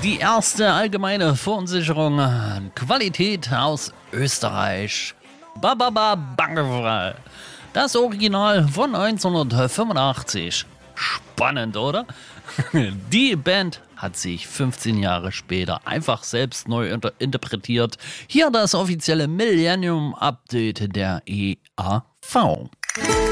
Die erste allgemeine Verunsicherung an Qualität aus Österreich. Bangefrei. Das Original von 1985. Spannend, oder? Die Band hat sich 15 Jahre später einfach selbst neu interpretiert. Hier das offizielle Millennium Update der EAV.